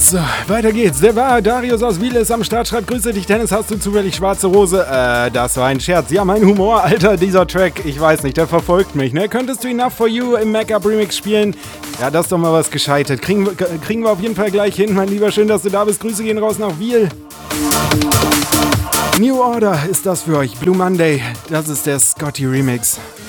So, weiter geht's. Der war Darius aus Wiel ist am Start, schreibt, grüße dich, Dennis, hast du zufällig schwarze Hose? Das war ein Scherz. Ja, mein Humor, Alter, dieser Track, ich weiß nicht, der verfolgt mich, ne? Könntest du Enough For You im Make-up-Remix spielen? Ja, das ist doch mal was gescheitet. Kriegen wir auf jeden Fall gleich hin, mein Lieber, schön, dass du da bist. Grüße gehen raus nach Wiel. New Order ist das für euch. Blue Monday, das ist der Scotty Remix.